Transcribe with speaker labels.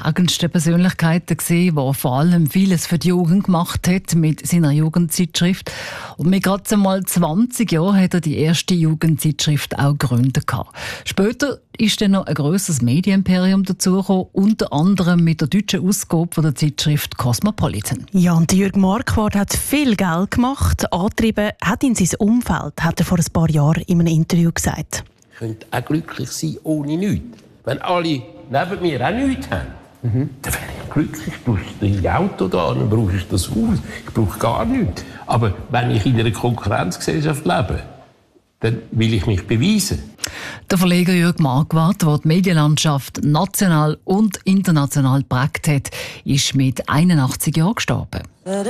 Speaker 1: prägendsten Persönlichkeiten gewesen, der vor allem vieles für die Jugend gemacht hat mit seiner Jugendzeitschrift. Und mit gerade einmal 20 Jahren hat er die erste Jugendzeitschrift auch gegründet. Später ist dann noch ein grosses Medienimperium dazugekommen, unter anderem mit der deutschen Ausgabe der Zeitschrift Cosmopolitan.
Speaker 2: Ja, und Jürg Marquardt hat viel Geld gemacht. Angetrieben hat ihn sein Umfeld, hat er vor ein paar Jahren in einem Interview gesagt.
Speaker 3: Ich könnte auch glücklich sein ohne nichts. Wenn alle neben mir auch nichts haben, dann wäre ich glücklich. Du hast ein Auto da, dann brauche ich das Haus. Ich brauche gar nichts. Aber wenn ich in einer Konkurrenzgesellschaft lebe, dann will ich mich beweisen.
Speaker 1: Der Verleger Jürg Marquardt, der die Medienlandschaft national und international geprägt hat, ist mit 81 Jahren gestorben.